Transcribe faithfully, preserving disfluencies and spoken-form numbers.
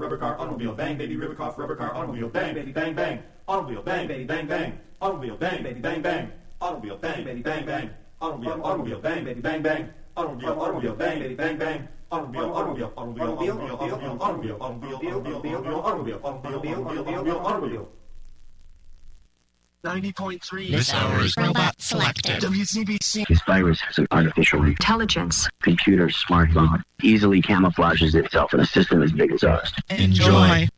rubber car, automobile, bang, baby, river cough, rubber car, automobile, bang, baby, bang, bang, automobile, bang, baby, bang, bang, automobile, bang, baby, bang, bang, automobile, bang, baby, bang, bang, automobile, automobile, bang, baby, bang, bang, automobile, automobile, bang, baby, bang, bang, automobile, automobile, automobile, automobile, automobile, automobile, automobile, automobile, automobile, automobile, automobile, automobile. ninety point three. This hour is robot selected. W C B C. This virus has an artificial intelligence. Computer smartphone easily camouflages itself in a system as big as ours. Enjoy.